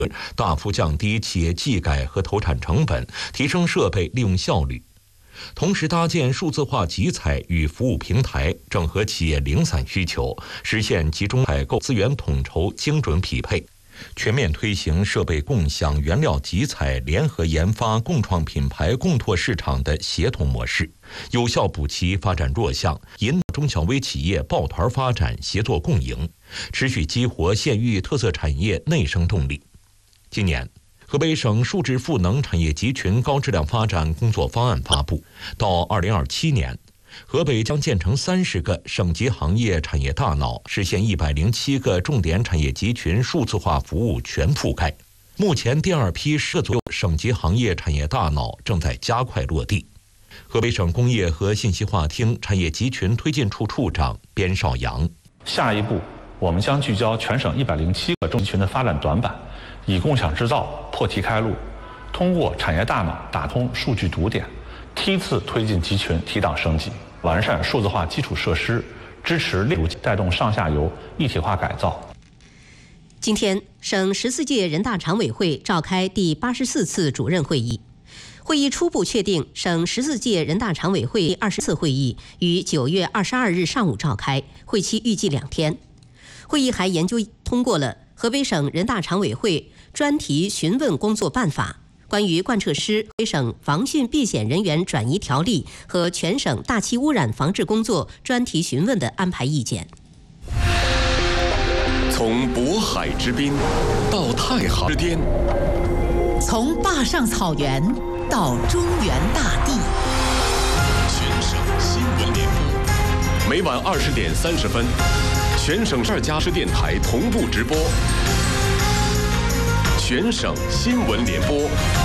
大幅降低企业技改和投产成本，提升设备利用效率。同时搭建数字化集采与服务平台，整合企业零散需求，实现集中采购、资源统筹、精准匹配。全面推行设备共享、原料集采、联合研发、共创品牌、共拓市场的协同模式，有效补齐发展弱项，引导中小微企业抱团发展、协作共赢，持续激活县域特色产业内生动力。今年，河北省数字赋能产业集群高质量发展工作方案发布，到2027年，河北将建成30个省级行业产业大脑，实现107个重点产业集群数字化服务全覆盖。目前第2批10个左右省级行业产业大脑正在加快落地。河北省工业和信息化厅产业集群推进处处长边少阳： 下一步，我们将聚焦全省107个重集群的发展短板，以共享制造破题开路，通过产业大脑打通数据堵点，梯次推进集群提档升级，完善数字化基础设施，支持链路带动上下游一体化改造。 今天，省14届人大常委会召开第84次主任会议。会议初步确定，省14届人大常委会第20次会议于9月22日上午召开，会期预计2天。会议还研究通过了河北省人大常委会专题询问工作办法、关于贯彻河北省防汛避险人员转移条例和全省大气污染防治工作专题询问的安排意见。 从渤海之滨到太行之巅， 从坝上草原到中原大地， 全省新闻联播，每晚20点30分，全省12家市电台同步直播。全省新闻联播。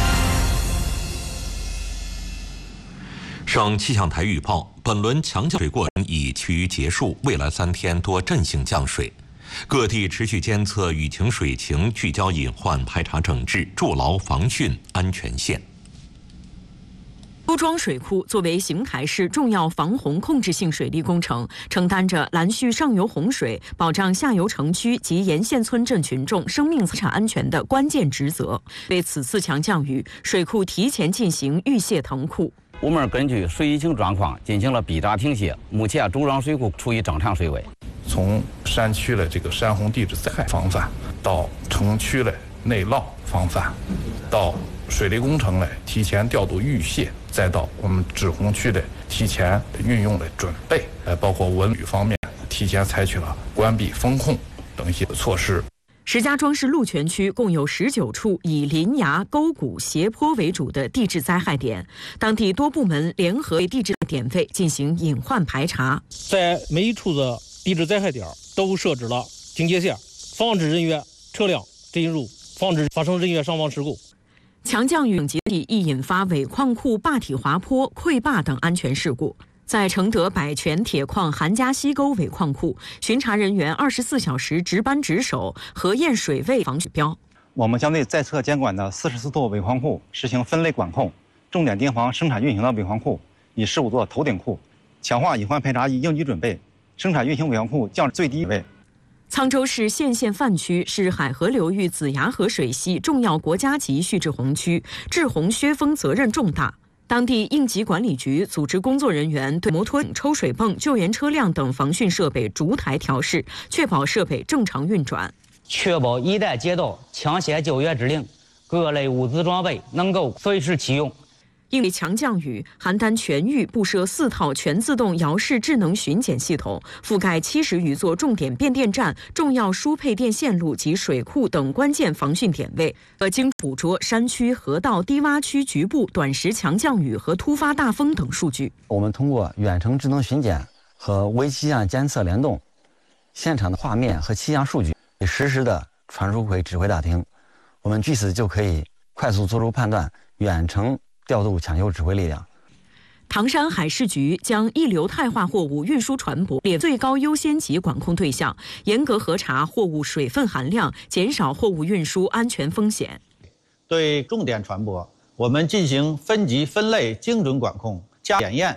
省气象台预报，本轮强降水过程已趋于结束，未来3天多阵性降水。各地持续监测雨情水情，聚焦隐患，排查整治，筑牢防汛安全线。 周庄水库作为邢台市重要防洪控制性水利工程，承担着拦蓄上游洪水、保障下游城区及沿线村镇群众生命财产安全的关键职责。为此次强降雨，水库提前进行预泄腾库。 我们根据水疫情状况进行了逼闸停泄，目前周庄水库处于正常水位。 从山区的这个山洪地质灾害防范，到城区的内涝防范，到水利工程的提前调度预泄，再到我们治洪区的提前运用的准备，包括文旅方面提前采取了关闭封控等一些措施。 石家庄市鹿泉区共有19处以林崖、沟谷、斜坡为主的地质灾害点，当地多部门联合对地质点位进行隐患排查。 在每一处的地质灾害点都设置了警戒线，防止人员、车辆进入，防止发生人员伤亡事故。 强降雨等节地易引发尾矿库坝体滑坡、溃坝等安全事故。在承德百泉铁矿韩家溪沟尾矿库，巡查人员24小时值班值守，核验水位防指标。 我们将对在侧监管的44座尾矿库实行分类管控，重点盯防生产运行的尾矿库，以15座头顶库，强化隐患排查与应急准备，生产运行尾矿库降至最低位。 沧州市县范区是海河流域子牙河水系重要国家级蓄滞洪区，治洪削峰责任重大。当地应急管理局组织工作人员对摩托、抽水泵、救援车辆等防汛设备逐台调试，确保设备正常运转， 确保一旦接到抢险救援指令，各类物资装备能够随时启用。 应对强降雨，邯郸全域布设4套全自动遥视智能巡检系统，覆盖70余座重点变电站、重要输配电线路及水库等关键防汛点位，经捕捉山区、河道、低洼区局部短时强降雨和突发大风等数据。 我们通过远程智能巡检和微气象监测联动，现场的画面和气象数据实时的传输回指挥大厅，我们据此就可以快速做出判断，远程调度抢修指挥力量。 唐山海事局将一流态化货物运输船舶列最高优先级管控对象，严格核查货物水分含量，减少货物运输安全风险。 对重点船舶，我们进行分级分类精准管控，加检验。